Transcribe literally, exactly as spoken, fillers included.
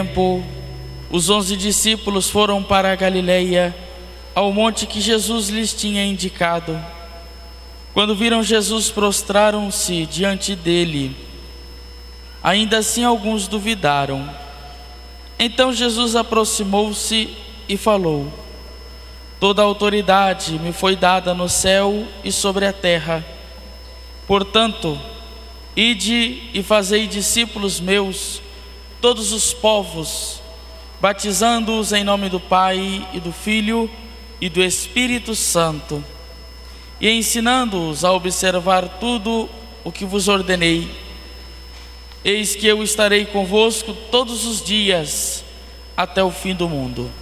tempo, os onze discípulos foram para a Galileia, ao monte que Jesus lhes tinha indicado. Quando viram Jesus, prostraram-se diante dele. Ainda assim alguns duvidaram. Então Jesus aproximou-se e falou: Toda a autoridade me foi dada no céu e sobre a terra. Portanto, ide e fazei discípulos meus todos os povos, batizando-os em nome do Pai e do Filho e do Espírito Santo, e ensinando-os a observar tudo o que vos ordenei. Eis que eu estarei convosco todos os dias, até o fim do mundo.